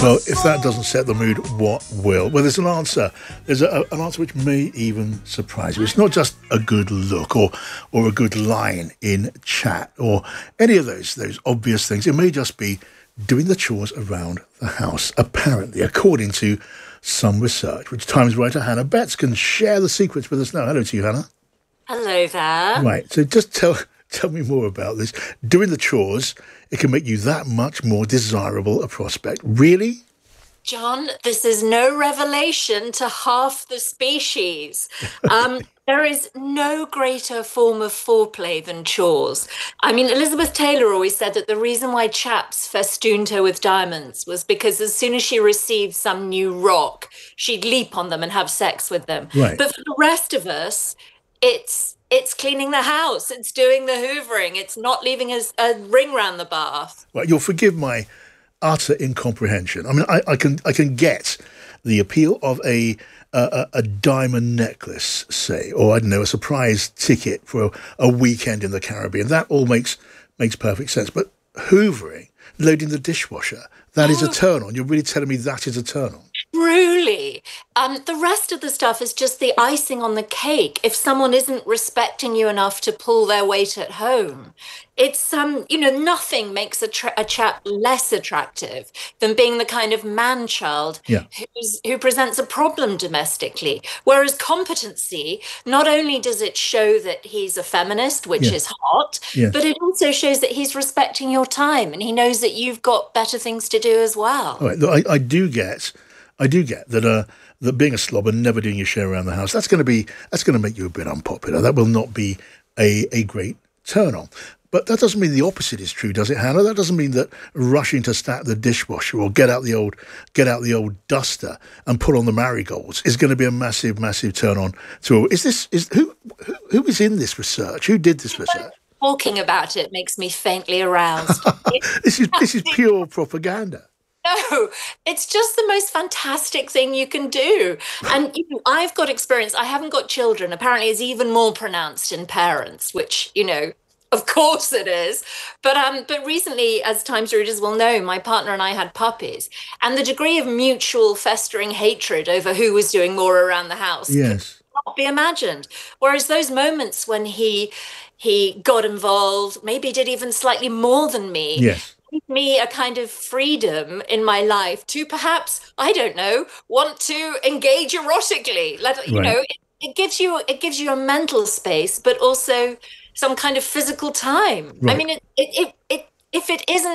Well, if that doesn't set the mood, what will? Well, there's an answer. There's an answer which may even surprise you. It's not just a good look or a good line in chat or any of those obvious things. It may just be doing the chores around the house, apparently, according to some research, which Times writer Hannah Betts can share the secrets with us now. Hello to you, Hannah. Hello there. Right, so just tell me more about this. Doing the chores, it can make you that much more desirable a prospect. Really? John, this is no revelation to half the species. There is no greater form of foreplay than chores. I mean, Elizabeth Taylor always said that the reason why chaps festooned her with diamonds was because as soon as she received some new rock, she'd leap on them and have sex with them. Right. But for the rest of us, it's cleaning the house, it's doing the hoovering, it's not leaving a ring round the bath. Well, you'll forgive my utter incomprehension. I mean, I can get the appeal of a diamond necklace, say, or I don't know, a surprise ticket for a weekend in the Caribbean. That all makes perfect sense. But hoovering, loading the dishwasher, that is a turn on. You're really telling me that is a turn on? Truly. The rest of the stuff is just the icing on the cake. If someone isn't respecting you enough to pull their weight at home, it's, nothing makes a chap less attractive than being the kind of man-child who presents a problem domestically. Whereas competency, not only does it show that he's a feminist, which is hot, but it also shows that he's respecting your time and he knows that you've got better things to do as well. All right, look, I do get that being a slob and never doing your share around the house, that's going to make you a bit unpopular. That will not be a great turn on. But that doesn't mean the opposite is true, does it, Hannah? That doesn't mean that rushing to stack the dishwasher or get out the old duster and put on the marigolds is going to be a massive, massive turn on to. Who is in this research? Who did this research? Talking about it makes me faintly aroused. This is pure propaganda. No, it's just the most fantastic thing you can do. And I've got experience. I haven't got children. Apparently, it's even more pronounced in parents, which, of course it is. But recently, as Times readers will know, my partner and I had puppies. And the degree of mutual festering hatred over who was doing more around the house could not be imagined. Whereas those moments when he got involved, maybe did even slightly more than me. Yes. Me a kind of freedom in my life to perhaps, I don't know, want to engage erotically. It gives you a mental space, but also some kind of physical time. Right. I mean, if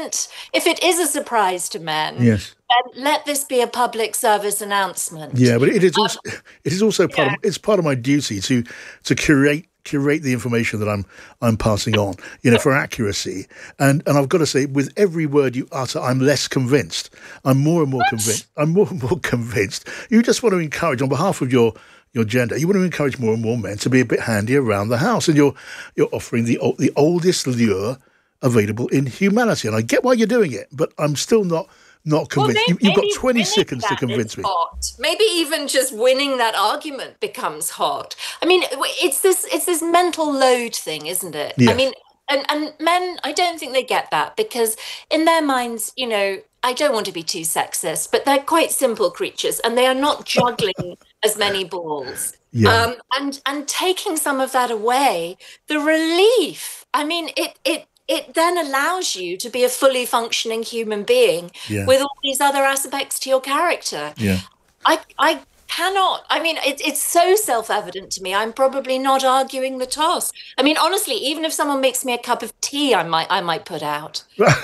it is a surprise to men, then let this be a public service announcement. Yeah, but it is also part of my duty to curate the information that I'm passing on, for accuracy. And I've got to say, with every word you utter, I'm less convinced. I'm more and more convinced. I'm more and more convinced. You just want to encourage, on behalf of your gender, you want to encourage more and more men to be a bit handy around the house, and you're offering the oldest lure available in humanity. And I get why you're doing it, but I'm still not convinced. You've got 20 seconds to convince me. Hot. Maybe even just winning that argument becomes hot. I mean, it's this mental load thing, isn't it? Yes. I mean, and men, I don't think they get that, because in their minds, I don't want to be too sexist, but they're quite simple creatures and they are not juggling as many balls. Yeah. And taking some of that away, the relief, I mean, it then allows you to be a fully functioning human being with all these other aspects to your character. Yeah. I cannot, I mean, it's so self-evident to me. I'm probably not arguing the toss. I mean, honestly, even if someone makes me a cup of tea, I might put out.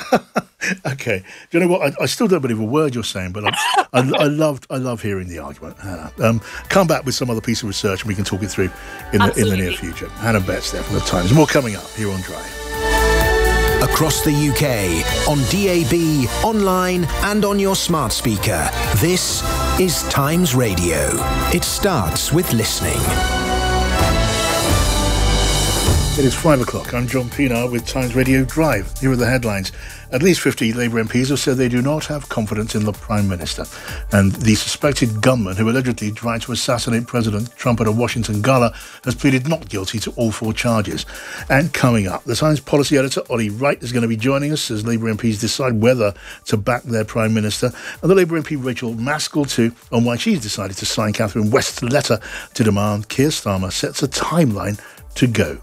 Okay. Do you know what? I still don't believe a word you're saying, but I love hearing the argument, Hannah. Come back with some other piece of research and we can talk it through in the near future. Hannah Betts there from The Times. More coming up here on Drive. Across the UK, on DAB, online and on your smart speaker. This is Times Radio. It starts with listening. It is 5 o'clock. I'm John Pienaar with Times Radio Drive. Here are the headlines. At least 50 Labour MPs have said they do not have confidence in the Prime Minister. And the suspected gunman who allegedly tried to assassinate President Trump at a Washington gala has pleaded not guilty to all 4 charges. And coming up, the Times policy editor Ollie Wright is going to be joining us as Labour MPs decide whether to back their Prime Minister. And the Labour MP Rachel Maskell too, on why she's decided to sign Catherine West's letter to demand Keir Starmer sets a timeline to go.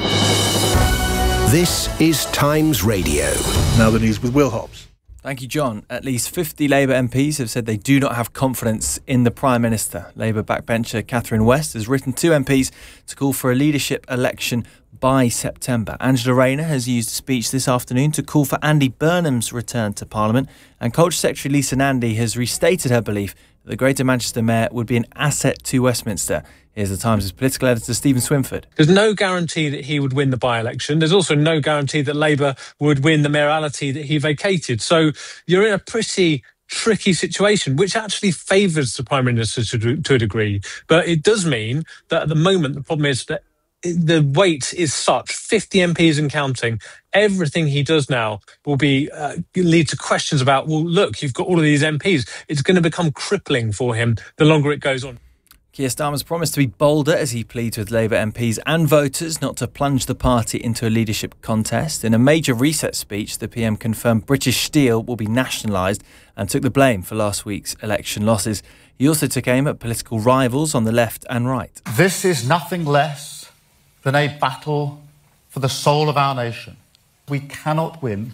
This is Times Radio. Now the news with Will Hobbs. Thank you, John. At least 50 Labour MPs have said they do not have confidence in the Prime Minister. Labour backbencher Catherine West has written to MPs to call for a leadership election by September. Angela Rayner has used a speech this afternoon to call for Andy Burnham's return to Parliament. And Culture Secretary Lisa Nandy has restated her belief that the Greater Manchester Mayor would be an asset to Westminster. Here's the Times' political editor, Stephen Swinford. There's no guarantee that he would win the by-election. There's also no guarantee that Labour would win the mayoralty that he vacated. So you're in a pretty tricky situation, which actually favours the Prime Minister to a degree. But it does mean that at the moment, the problem is that the weight is such, 50 MPs and counting, everything he does now will be lead to questions about, well, look, you've got all of these MPs. It's going to become crippling for him the longer it goes on. Keir Starmer's promised to be bolder as he pleads with Labour MPs and voters not to plunge the party into a leadership contest. In a major reset speech, the PM confirmed British Steel will be nationalised and took the blame for last week's election losses. He also took aim at political rivals on the left and right. This is nothing less than a battle for the soul of our nation. We cannot win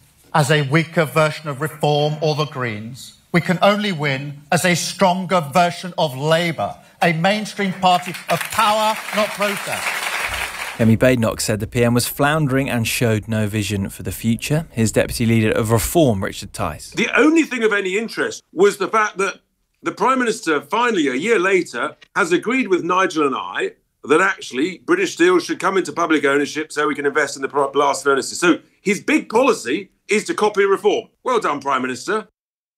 as a weaker version of Reform or the Greens. We can only win as a stronger version of Labour, a mainstream party of power, not protest. Kemi Badenoch said the PM was floundering and showed no vision for the future. His deputy leader of Reform, Richard Tice. The only thing of any interest was the fact that the Prime Minister finally, a year later, has agreed with Nigel and I that actually British Steel should come into public ownership so we can invest in the blast furnaces. So his big policy is to copy Reform. Well done, Prime Minister.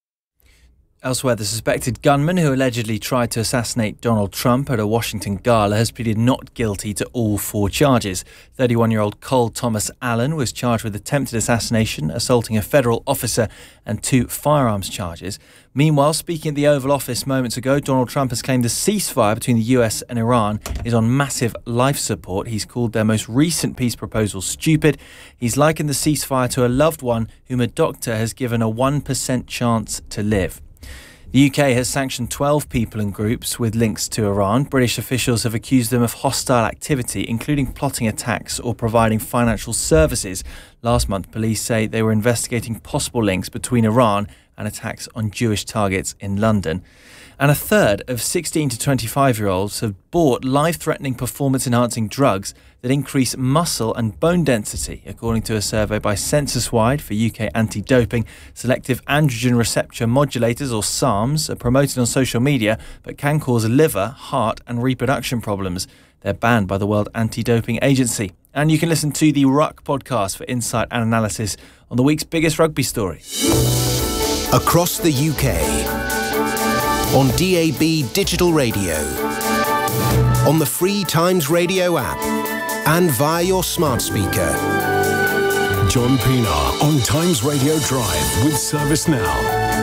Elsewhere, the suspected gunman who allegedly tried to assassinate Donald Trump at a Washington gala has pleaded not guilty to all 4 charges. 31-year-old Cole Thomas Allen was charged with attempted assassination, assaulting a federal officer, and 2 firearms charges. Meanwhile, speaking at the Oval Office moments ago, Donald Trump has claimed the ceasefire between the US and Iran is on massive life support. He's called their most recent peace proposal stupid. He's likened the ceasefire to a loved one whom a doctor has given a 1% chance to live. The UK has sanctioned 12 people and groups with links to Iran. British officials have accused them of hostile activity, including plotting attacks or providing financial services. Last month, police say they were investigating possible links between Iran and attacks on Jewish targets in London. And a third of 16 to 25-year-olds have bought life-threatening performance-enhancing drugs that increase muscle and bone density, according to a survey by Censuswide for UK anti-doping. Selective androgen receptor modulators, or SARMs, are promoted on social media but can cause liver, heart and reproduction problems. They're banned by the World Anti-Doping Agency. And you can listen to the Ruck podcast for insight and analysis on the week's biggest rugby story. Across the UK. On DAB Digital Radio, on the free Times Radio app, and via your smart speaker. John Pienaar on Times Radio Drive with Service Now.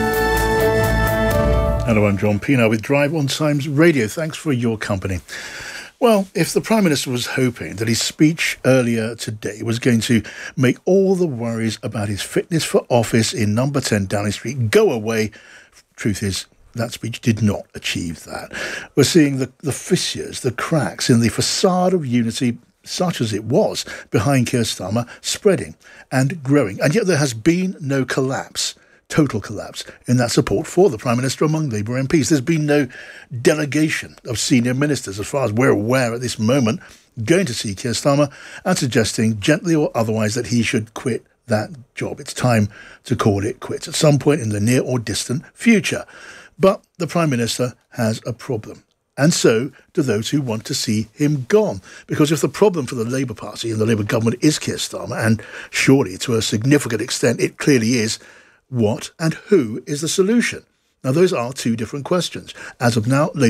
Hello, I'm John Pienaar with Drive on Times Radio. Thanks for your company. Well, if the Prime Minister was hoping that his speech earlier today was going to make all the worries about his fitness for office in number 10 Downing Street go away, truth is, that speech did not achieve that. We're seeing the fissures, the cracks in the facade of unity, such as it was, behind Keir Starmer, spreading and growing. And yet there has been no collapse, total collapse, in that support for the Prime Minister among Labour MPs. There's been no delegation of senior ministers, as far as we're aware at this moment, going to see Keir Starmer and suggesting, gently or otherwise, that he should quit that job. It's time to call it quits at some point in the near or distant future. But the Prime Minister has a problem. And so do those who want to see him gone. Because if the problem for the Labour Party and the Labour government is Keir Starmer, and surely to a significant extent it clearly is, what and who is the solution? Now, those are 2 different questions. As of now, Labour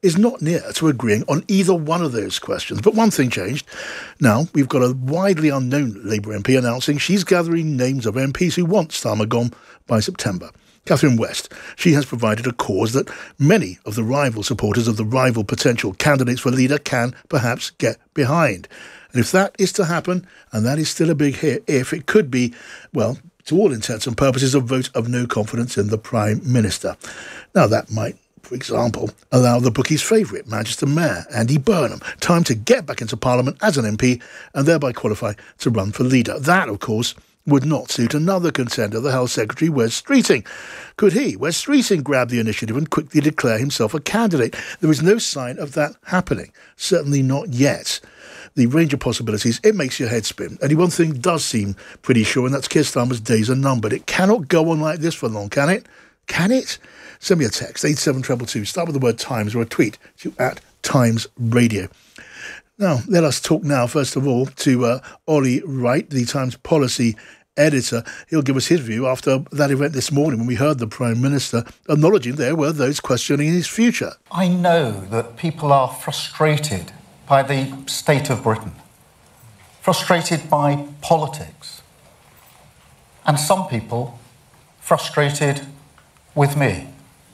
is not near to agreeing on either one of those questions. But one thing changed. Now we've got a widely unknown Labour MP announcing she's gathering names of MPs who want Starmer gone by September. Catherine West, she has provided a cause that many of the rival supporters of the rival potential candidates for leader can perhaps get behind. And if that is to happen, and that is still a big hit, if it could be, well, to all intents and purposes, a vote of no confidence in the Prime Minister. Now, that might, for example, allow the bookies' favourite, Manchester Mayor Andy Burnham, time to get back into Parliament as an MP and thereby qualify to run for leader. That, of course, would not suit another contender, the Health Secretary, Wes Streeting. Could he, Wes Streeting, grab the initiative and quickly declare himself a candidate? There is no sign of that happening, certainly not yet. The range of possibilities, it makes your head spin. Only one thing does seem pretty sure, and that's Keir Starmer's days are numbered. It cannot go on like this for long, can it? Can it? Send me a text, 87222. Start with the word Times or a tweet to @TimesRadio. Now, let us talk now, first of all, to Ollie Wright, the Times policy editor. He'll give us his view after that event this morning when we heard the Prime Minister acknowledging there were those questioning his future. I know that people are frustrated by the state of Britain, frustrated by politics, and some people frustrated with me.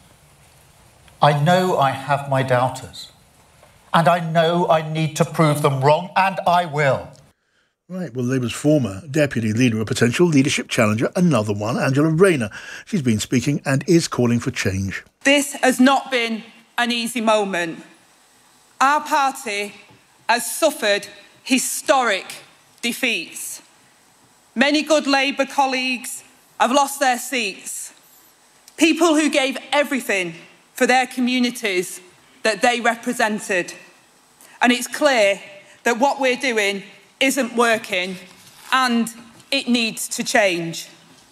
I know I have my doubters, and I know I need to prove them wrong, and I will. Right, well, Labour's former deputy leader, a potential leadership challenger, another one, Angela Rayner. She's been speaking and is calling for change. This has not been an easy moment. Our party has suffered historic defeats. Many good Labour colleagues have lost their seats. People who gave everything for their communities that they represented. And it's clear that what we're doing isn't working and it needs to change.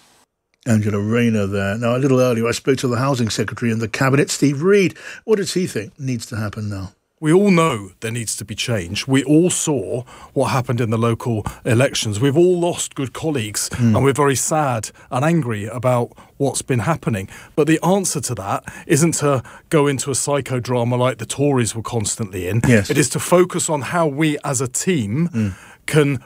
Angela Rayner there. Now, a little earlier, I spoke to the Housing Secretary in the Cabinet, Steve Reid. What does he think needs to happen now? We all know there needs to be change. We all saw what happened in the local elections. We've all lost good colleagues and we're very sad and angry about what's been happening. But the answer to that isn't to go into a psychodrama like the Tories were constantly in. Yes. It is to focus on how we as a team can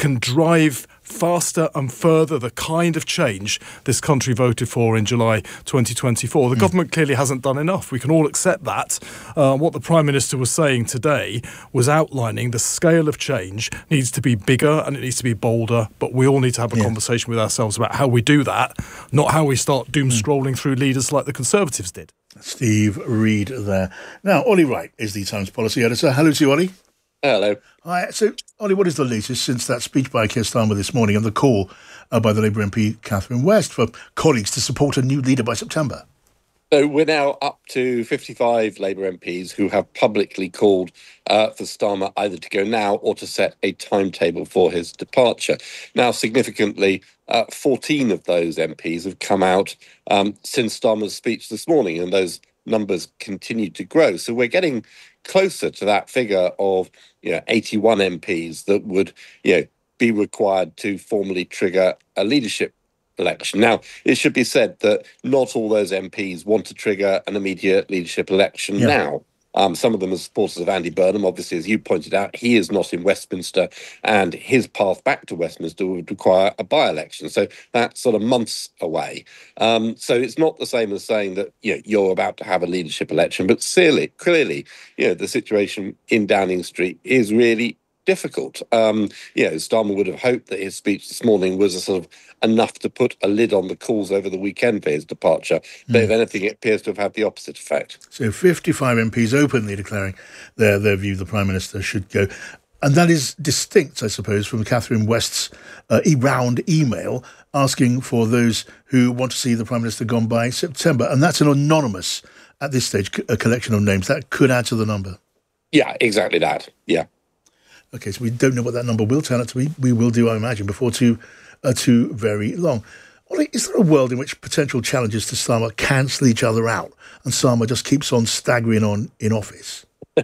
drive faster and further the kind of change this country voted for in July 2024. The government clearly hasn't done enough. We can all accept that. What the Prime Minister was saying today was outlining the scale of change needs to be bigger and it needs to be bolder, but we all need to have a conversation with ourselves about how we do that, not how we start doom scrolling through leaders like the Conservatives did. Steve Reid there. Now, Ollie Wright is the Times policy editor. Hello to you, Ollie. Hello. Hi. So, Ollie, what is the latest since that speech by Keir Starmer this morning and the call by the Labour MP Catherine West for colleagues to support a new leader by September? So we're now up to 55 Labour MPs who have publicly called for Starmer either to go now or to set a timetable for his departure. Now, significantly, 14 of those MPs have come out since Starmer's speech this morning, and those numbers continue to grow. So we're getting closer to that figure of 81 MPs that would be required to formally trigger a leadership election. Now, it should be said that not all those MPs want to trigger an immediate leadership election now. Some of them are supporters of Andy Burnham. Obviously, as you pointed out, he is not in Westminster, and his path back to Westminster would require a by-election. So that's sort of months away. So it's not the same as saying that you're about to have a leadership election. But clearly, the situation in Downing Street is really difficult. Starmer would have hoped that his speech this morning was a sort of enough to put a lid on the calls over the weekend for his departure. But if anything, it appears to have had the opposite effect. So 55 MPs openly declaring their view the Prime Minister should go. And that is distinct, I suppose, from Catherine West's round email asking for those who want to see the Prime Minister gone by September. And that's an anonymous, at this stage, a collection of names. That could add to the number. Yeah, exactly that. Yeah. OK, so we don't know what that number will turn out to be. We will do, I imagine, before too very long. Ollie, is there a world in which potential challenges to Starmer cancel each other out and Starmer just keeps on staggering on in office?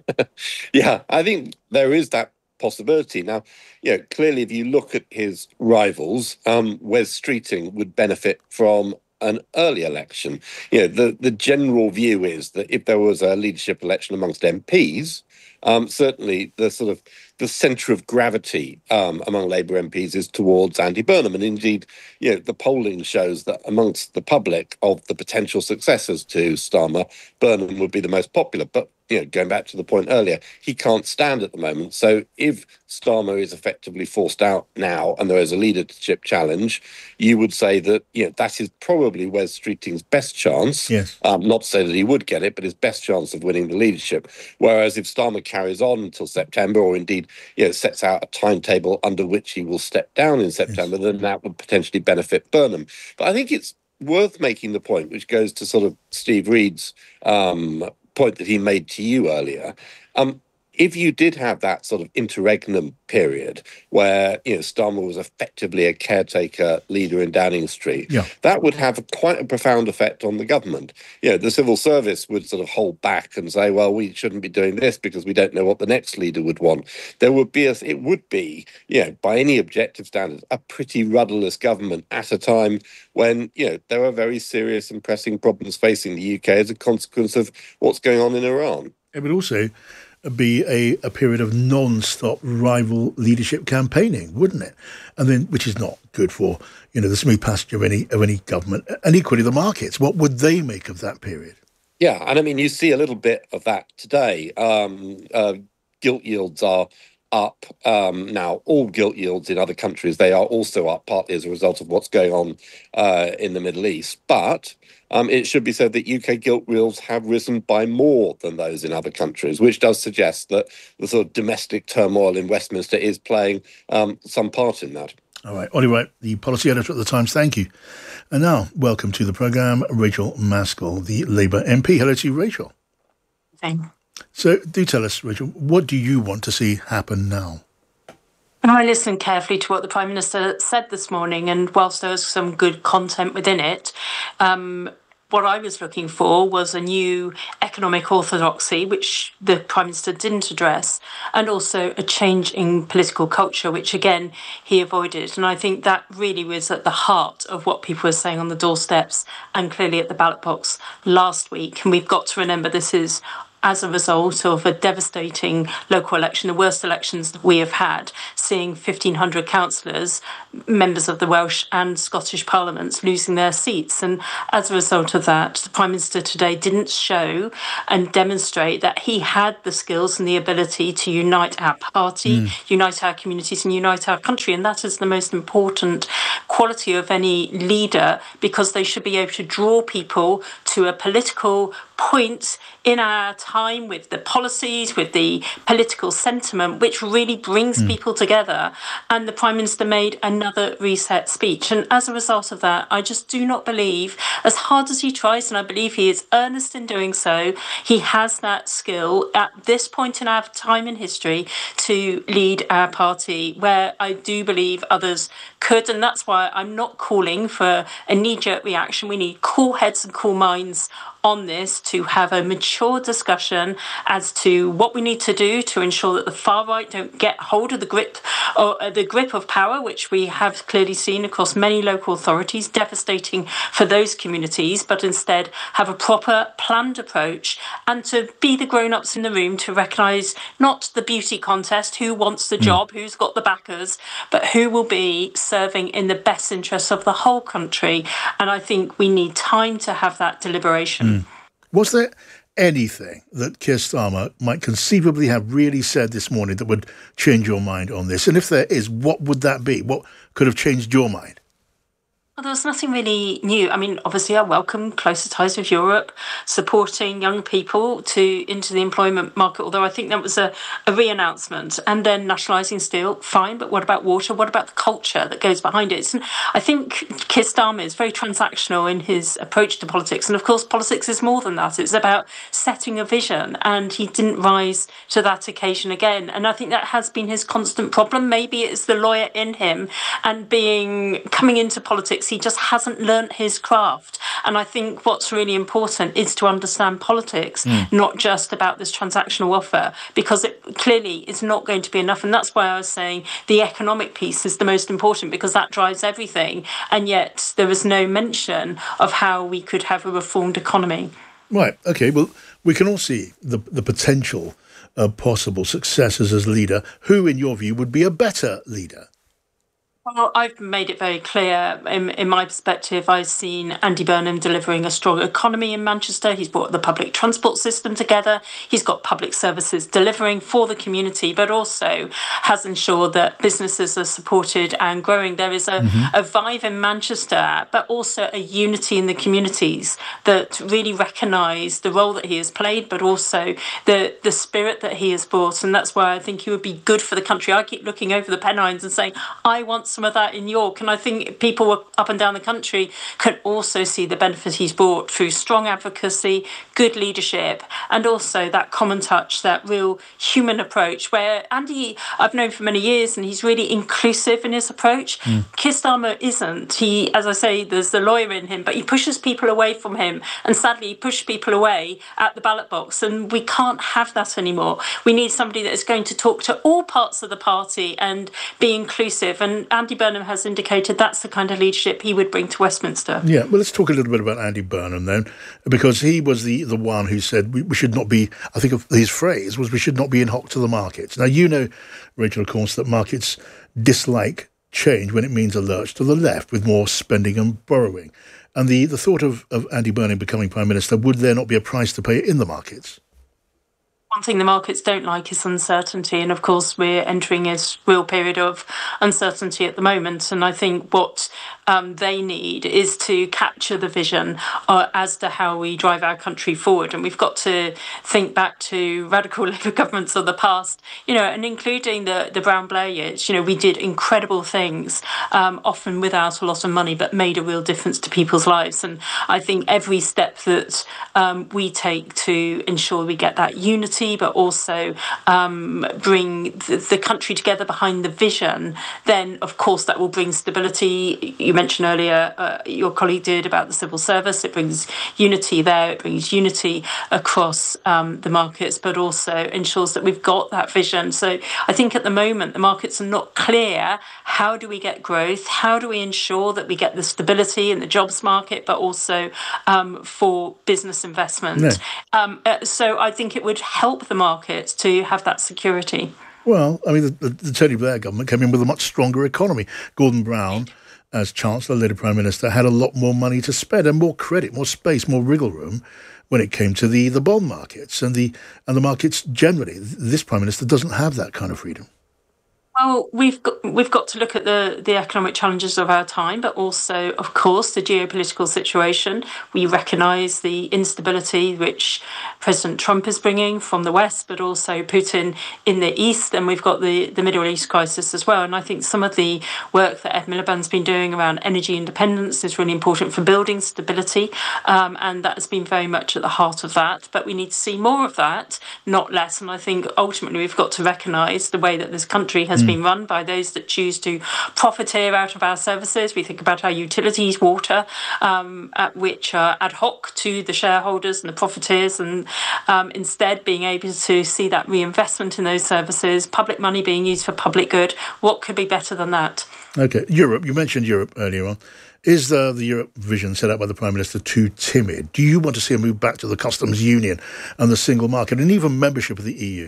Yeah, I think there is that possibility. Now, clearly, if you look at his rivals, Wes Streeting would benefit from an early election. The general view is that if there was a leadership election amongst MPs, certainly the centre of gravity among Labour MPs is towards Andy Burnham. And indeed, the polling shows that amongst the public of the potential successors to Starmer, Burnham would be the most popular. But, going back to the point earlier, he can't stand at the moment. So if Starmer is effectively forced out now and there is a leadership challenge, you would say that, that is probably Wes Streeting's best chance. Yes. Not to say that he would get it, but his best chance of winning the leadership. Whereas if Starmer carries on until September, or indeed, sets out a timetable under which he will step down in September, then that would potentially benefit Burnham. But I think it's worth making the point, which goes to sort of Steve Reed's point that he made to you earlier. If you did have that sort of interregnum period where, Starmer was effectively a caretaker leader in Downing Street, that would have quite a profound effect on the government. The civil service would sort of hold back and say, well, we shouldn't be doing this because we don't know what the next leader would want. It would be, by any objective standards, a pretty rudderless government at a time when, there are very serious and pressing problems facing the UK as a consequence of what's going on in Iran. It would also be a period of non-stop rival leadership campaigning, wouldn't it? And then, which is not good for, the smooth passage of any government, and equally the markets. What would they make of that period? Yeah, and I mean, you see a little bit of that today. Gilt yields are up. Now, all gilt yields in other countries, they are also up, partly as a result of what's going on in the Middle East. But it should be said that UK gilt yields have risen by more than those in other countries, which does suggest that the sort of domestic turmoil in Westminster is playing some part in that. All right. Ollie Wright, the policy editor at The Times, thank you. And now, welcome to the programme, Rachel Maskell, the Labour MP. Hello to you, Rachel. Thanks. So do tell us, Rachel, what do you want to see happen now? And I listened carefully to what the Prime Minister said this morning, and whilst there was some good content within it, what I was looking for was a new economic orthodoxy, which the Prime Minister didn't address, and also a change in political culture, which, again, he avoided. And I think that really was at the heart of what people were saying on the doorsteps and clearly at the ballot box last week. And we've got to remember this is as a result of a devastating local election, the worst elections that we have had, seeing 1,500 councillors, members of the Welsh and Scottish parliaments, losing their seats. And as a result of that, the Prime Minister today didn't show and demonstrate that he had the skills and the ability to unite our party, unite our communities and unite our country. And that is the most important quality of any leader, because they should be able to draw people to a political point in our time with the policies, with the political sentiment, which really brings people together. And the Prime Minister made another reset speech. And as a result of that, I just do not believe, as hard as he tries, and I believe he is earnest in doing so, he has that skill at this point in our time in history to lead our party, where I do believe others could. And that's why I'm not calling for a knee-jerk reaction. We need cool heads and cool minds on this to have a mature discussion as to what we need to do to ensure that the far right don't get hold of the grip of power, which we have clearly seen across many local authorities, devastating for those communities, but instead have a proper planned approach and to be the grown-ups in the room to recognise not the beauty contest, who wants the job, who's got the backers, but who will be serving in the best interests of the whole country. And I think we need time to have that deliberation. Was there anything that Keir Starmer might conceivably have really said this morning that would change your mind on this? And if there is, what would that be? What could have changed your mind? Well, there was nothing really new. I mean, obviously, I welcome closer ties with Europe, supporting young people into the employment market, although I think that was a re-announcement. And then nationalising steel, fine, but what about water? What about the culture that goes behind it? And I think Keir Starmer is very transactional in his approach to politics. And of course, politics is more than that. It's about setting a vision. And he didn't rise to that occasion again. And I think that has been his constant problem. Maybe it's the lawyer in him and coming into politics politics. He just hasn't learnt his craft. And I think what's really important is to understand politics, not just about this transactional offer, because it clearly is not going to be enough. And that's why I was saying the economic piece is the most important, because that drives everything. And yet there is no mention of how we could have a reformed economy. Right. OK, well, we can all see the potential possible successors as leader. Who, in your view, would be a better leader? Well, I've made it very clear. In my perspective, I've seen Andy Burnham delivering a strong economy in Manchester. He's brought the public transport system together. He's got public services delivering for the community, but also has ensured that businesses are supported and growing. There is a vibe in Manchester, but also a unity in the communities that really recognise the role that he has played, but also the spirit that he has brought. And that's why I think he would be good for the country. I keep looking over the Pennines and saying, I want some of that in York, and I think people up and down the country can also see the benefit he's brought through strong advocacy, good leadership, and also that common touch, that real human approach, where Andy I've known for many years, and he's really inclusive in his approach. Keir Starmer isn't. He, as I say, there's the lawyer in him, but he pushes people away from him, and sadly he pushed people away at the ballot box, and we can't have that anymore. We need somebody that is going to talk to all parts of the party and be inclusive, and Andy Burnham has indicated that's the kind of leadership he would bring to Westminster. Yeah, well, let's talk a little bit about Andy Burnham then, because he was the one who said we should not be, I think of his phrase was, we should not be in hock to the markets. Now, you know, Rachel, of course, that markets dislike change when it means a lurch to the left with more spending and borrowing. And the thought of Andy Burnham becoming Prime Minister, would there not be a price to pay in the markets? One thing the markets don't like is uncertainty, and of course we're entering a real period of uncertainty at the moment, and I think what they need is to capture the vision as to how we drive our country forward. And we've got to think back to radical Labour governments of the past, you know, and including the Brown-Blair years. You know, we did incredible things, often without a lot of money, but made a real difference to people's lives. And I think every step that we take to ensure we get that unity, but also bring the country together behind the vision, then of course that will bring stability. You mentioned earlier, your colleague did, about the civil service. It brings unity there, it brings unity across the markets, but also ensures that we've got that vision. So I think at the moment the markets are not clear. How do we get growth? How do we ensure that we get the stability in the jobs market, but also for business investment? Yeah. So I think it would help the markets to have that security. Well, I mean, the Tony Blair government came in with a much stronger economy. Gordon Brown, as Chancellor, later Prime Minister, had a lot more money to spend and more credit, more space, more wriggle room when it came to the bond markets and the markets generally. This Prime Minister doesn't have that kind of freedom. Well, we've got to look at the economic challenges of our time, but also, of course, the geopolitical situation. We recognise the instability which President Trump is bringing from the West, but also Putin in the East, and we've got the Middle East crisis as well. And I think some of the work that Ed Miliband's been doing around energy independence is really important for building stability, and that has been very much at the heart of that. But we need to see more of that, not less. And I think ultimately we've got to recognise the way that this country has been run by those that choose to profiteer out of our services. We think about our utilities, water, which are ad hoc to the shareholders and the profiteers, and instead being able to see that reinvestment in those services, public money being used for public good. What could be better than that? Okay, Europe. You mentioned Europe earlier on. Is the Europe vision set out by the Prime Minister too timid? Do you want to see a move back to the customs union and the single market and even membership of the EU?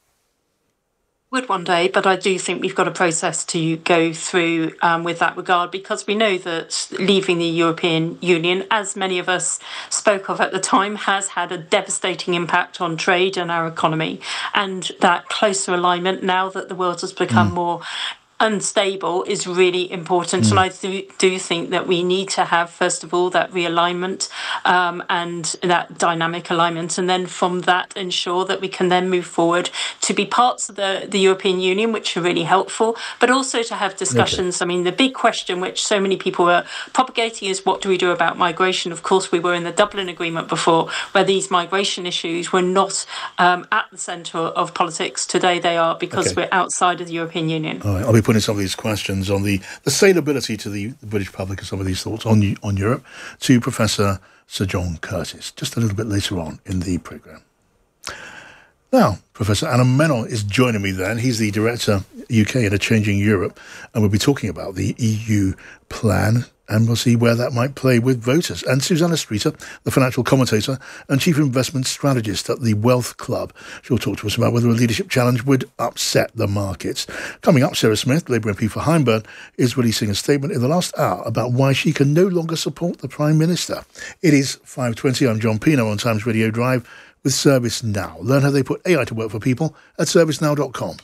Would one day, but I do think we've got a process to go through with that regard, because we know that leaving the European Union, as many of us spoke of at the time, has had a devastating impact on trade and our economy, and that closer alignment, now that the world has become more unstable, is really important. And I do think that we need to have, first of all, that realignment and that dynamic alignment, and then from that ensure that we can then move forward to be parts of the European Union, which are really helpful, but also to have discussions. Okay. I mean, the big question which so many people are propagating is, what do we do about migration? Of course, we were in the Dublin Agreement before, where these migration issues were not at the centre of politics. Today they are, because we're outside of the European Union. All right, I'll be putting some of these questions on the saleability to the British public of some of these thoughts on Europe to Professor Sir John Curtice, just a little bit later on in the programme. Now, Professor Anand Menon is joining me then. He's the Director UK in A Changing Europe, and we'll be talking about the EU plan, and we'll see where that might play with voters. And Susanna Streeter, the financial commentator and chief investment strategist at the Wealth Club. She'll talk to us about whether a leadership challenge would upset the markets. Coming up, Sarah Smith, Labour MP for Hyndburn, is releasing a statement in the last hour about why she can no longer support the Prime Minister. It is 5:20. I'm John Pino on Times Radio Drive with ServiceNow. Learn how they put AI to work for people at servicenow.com.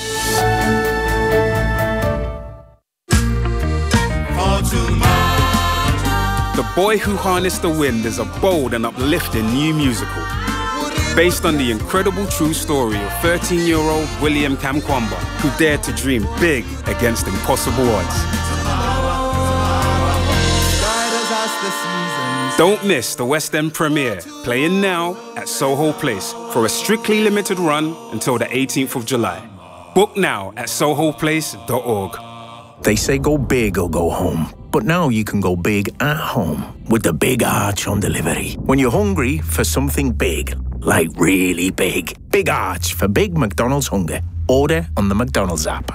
The Boy Who Harnessed the Wind is a bold and uplifting new musical based on the incredible true story of 13-year-old William Kamkwamba, who dared to dream big against impossible odds. Don't miss the West End premiere, playing now at Soho Place for a strictly limited run until the 18th of July. Book now at sohoplace.org. They say go big or go home. But now you can go big at home with the Big Arch on delivery. When you're hungry for something big, like really big, Big Arch for big McDonald's hunger. Order on the McDonald's app.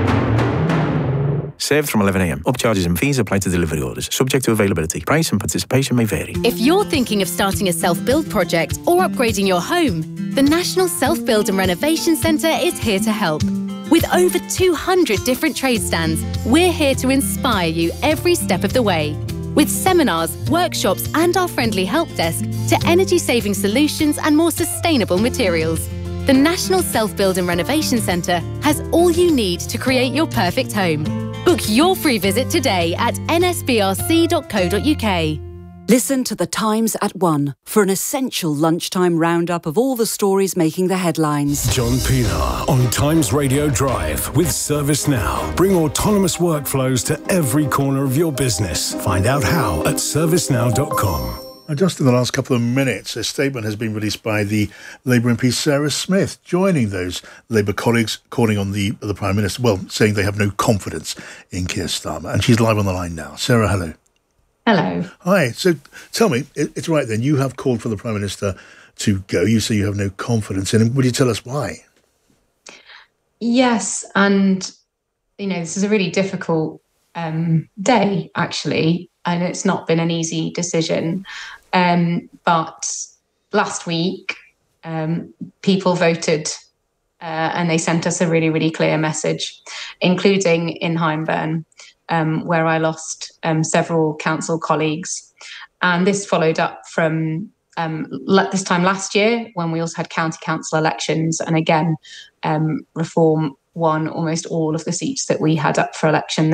Served from 11 a.m. Upcharges and fees apply to delivery orders. Subject to availability. Price and participation may vary. If you're thinking of starting a self-build project or upgrading your home, the National Self-Build and Renovation Centre is here to help. With over 200 different trade stands, we're here to inspire you every step of the way. With seminars, workshops and our friendly help desk to energy-saving solutions and more sustainable materials. The National Self-Build and Renovation Centre has all you need to create your perfect home. Book your free visit today at nsbrc.co.uk. Listen to The Times at 1 for an essential lunchtime roundup of all the stories making the headlines. John Pienaar on Times Radio Drive with ServiceNow. Bring autonomous workflows to every corner of your business. Find out how at servicenow.com. And just in the last couple of minutes, a statement has been released by the Labour MP Sarah Smith, joining those Labour colleagues calling on the Prime Minister, well, saying they have no confidence in Keir Starmer. And she's live on the line now. Sarah, hello. Hello. Hi. So tell me, it's right then, you have called for the Prime Minister to go. You say you have no confidence in him. Would you tell us why? Yes, and, this is a really difficult day, actually, and it's not been an easy decision. But last week, people voted and they sent us a really, really clear message, including in Hyndburn, where I lost several council colleagues. And this followed up from this time last year, when we also had county council elections. And again, Reform won almost all of the seats that we had up for election